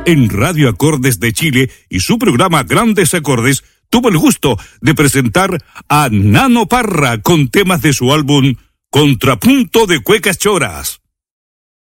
En Radio Acordes de Chile y su programa Grandes Acordes tuvo el gusto de presentar a Nano Parra con temas de su álbum Contrapunto de Cuecas Choras.